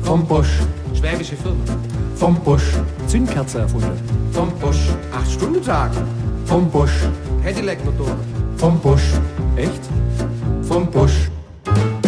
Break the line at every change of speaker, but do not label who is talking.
Vom Bosch.
Schwäbische Firma.
Vom Bosch.
Zündkerze erfunden.
Vom Bosch. 8-Stunden-Tag.
Vom Bosch.
Cadillac-Motor.
Vom Bosch.
Echt?
Vom Bosch.